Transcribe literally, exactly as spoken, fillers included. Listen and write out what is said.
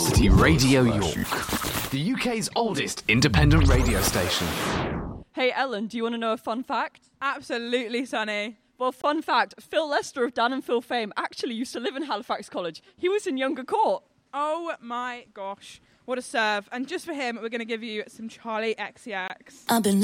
University Radio York, the U K's oldest independent radio station. Hey Ellen, do you want to know a fun fact? Absolutely, Sonny. Well, fun fact, Phil Lester of Dan and Phil fame actually used to live in Halifax College. He was in Younger Court. Oh my gosh, what a serve. And just for him, we're going to give you some Charlie X C X. I've been